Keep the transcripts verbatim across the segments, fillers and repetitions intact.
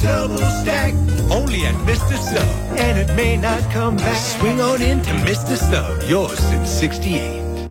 double stack. Only at Mister Sub. And it may not come back. Swing on into Mister Sub. Yours since sixty-eight.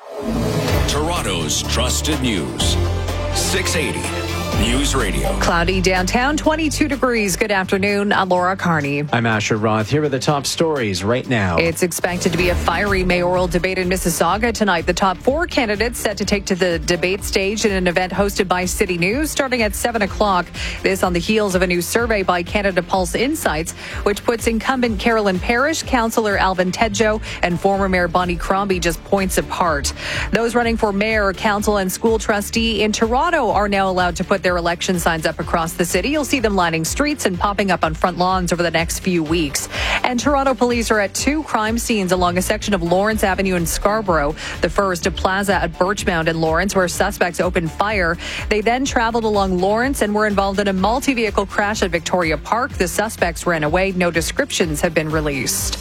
Toronto's trusted news. six eighty News Radio. Cloudy downtown, twenty-two degrees. Good afternoon. I'm Laura Carney. I'm Asher Roth. Here are the top stories right now. It's expected to be a fiery mayoral debate in Mississauga tonight. The top four candidates set to take to the debate stage in an event hosted by City News starting at seven o'clock. This on the heels of a new survey by Canada Pulse Insights, which puts incumbent Carolyn Parrish, Councillor Alvin Tedjo, and former Mayor Bonnie Crombie just points apart. Those running for mayor, council, and school trustee in Toronto are now allowed to put their election signs up across the city. You'll see them lining streets and popping up on front lawns over the next few weeks. And Toronto police are at two crime scenes along a section of Lawrence Avenue in Scarborough. The first, a plaza at Birchmount in Lawrence, where suspects opened fire. They then traveled along Lawrence and were involved in a multi-vehicle crash at Victoria Park. The suspects ran away. No descriptions have been released.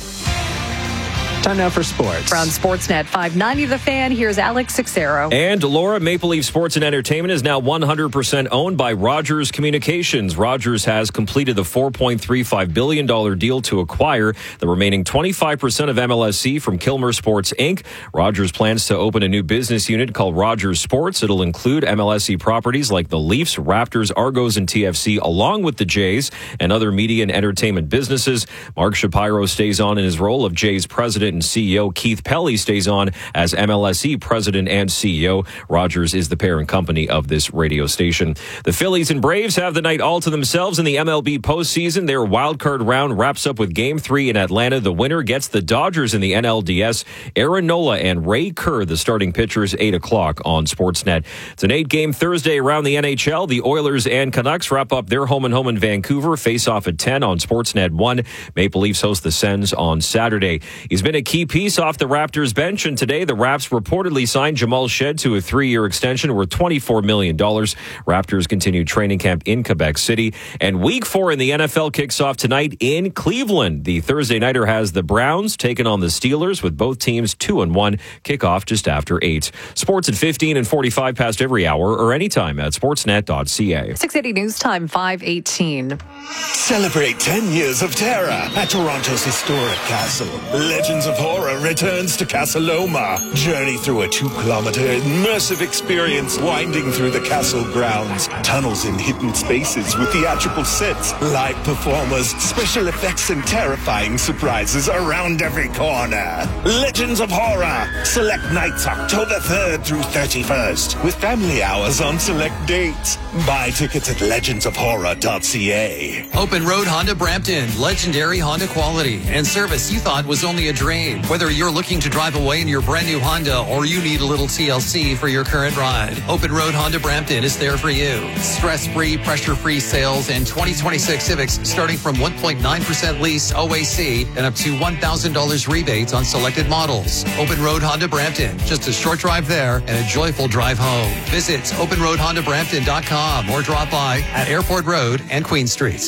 Time now for sports. From Sportsnet five ninety The Fan, here's Alex Sixero. And Laura, Maple Leaf Sports and Entertainment is now one hundred percent owned by Rogers Communications. Rogers has completed the four point three five billion dollars deal to acquire the remaining twenty-five percent of M L S C from Kilmer Sports, Incorporated. Rogers plans to open a new business unit called Rogers Sports. It'll include M L S C properties like the Leafs, Raptors, Argos, and T F C, along with the Jays and other media and entertainment businesses. Mark Shapiro stays on in his role of Jays president and C E O. Keith Pelly stays on as M L S C president and C E O. Rogers is the parent company of this radio station. The Phillies and Braves have the night all to themselves in the M L B postseason. Their wildcard round wraps up with Game three in Atlanta. The winner gets the Dodgers in the N L D S. Aaron Nola and Ray Kerr, the starting pitchers, eight o'clock on Sportsnet. It's an eight-game Thursday around the N H L. The Oilers and Canucks wrap up their home and home in Vancouver. Face off at ten on Sportsnet one. Maple Leafs host the Sens on Saturday. He's been a key piece off the Raptors bench, and today the Raps reportedly signed Jamal Shed to a three-year extension worth twenty-four million dollars. Raptors continue training camp in Quebec City, and week four in the N F L kicks off tonight in Cleveland. The Thursday nighter has the Browns taking on the Steelers, with both teams two and one. Kickoff just after eight. Sports at fifteen and forty-five past every hour or anytime at sportsnet dot c a. six eighty News Time, five eighteen. Celebrate ten years of terror at Toronto's historic castle. Legends of Horror returns to Castle Oma. Journey through a two-kilometer immersive experience winding through the castle grounds. Tunnels in hidden spaces with theatrical sets, live performers, special effects, and terrifying surprises around every corner. Legends of Horror. Select nights October third through thirty-first with family hours on select dates. Buy tickets at legends of horror dot c a. Open Road Honda Brampton. Legendary Honda quality and service you thought was only a dream. Whether you're looking to drive away in your brand new Honda or you need a little T L C for your current ride, Open Road Honda Brampton is there for you. Stress-free, pressure-free sales and twenty twenty-six Civics starting from one point nine percent lease O A C and up to one thousand dollars rebates on selected models. Open Road Honda Brampton. Just a short drive there and a joyful drive home. Visit open road honda brampton dot com or drop by at Airport Road and Queen Street.